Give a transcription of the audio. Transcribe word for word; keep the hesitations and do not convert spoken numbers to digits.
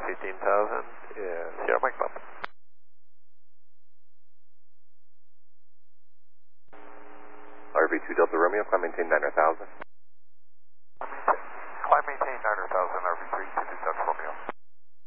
fifteen thousand, uh, Sierra Mike Papa. R V two Delta Romeo, climb maintain niner thousand. Climb maintain niner thousand, R V three two Delta Romeo.